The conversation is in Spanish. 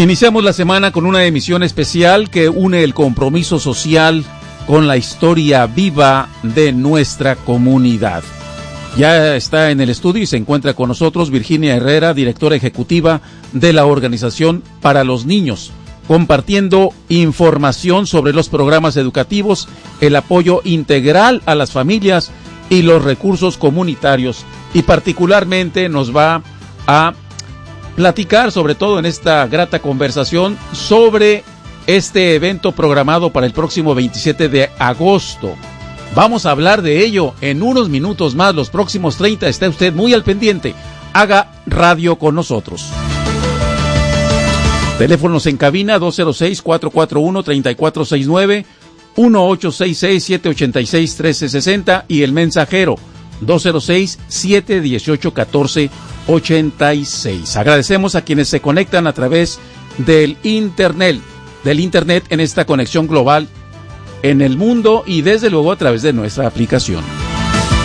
Iniciamos la semana con una emisión especial que une el compromiso social con la historia viva de nuestra comunidad. Ya está en el estudio y se encuentra con nosotros Virginia Herrera, directora ejecutiva de la Organización para los Niños, compartiendo información sobre los programas educativos, el apoyo integral a las familias y los recursos comunitarios. Y particularmente nos va a platicar, sobre todo en esta grata conversación, sobre este evento programado para el próximo 27 de agosto. Vamos a hablar de ello en unos minutos más, los próximos 30. Esté usted muy al pendiente. Haga radio con nosotros. Teléfonos en cabina 206-441-3469, 1866-786-1360 y el mensajero 206-718-1486. Agradecemos a quienes se conectan a través del internet en esta conexión global en el mundo y desde luego a través de nuestra aplicación.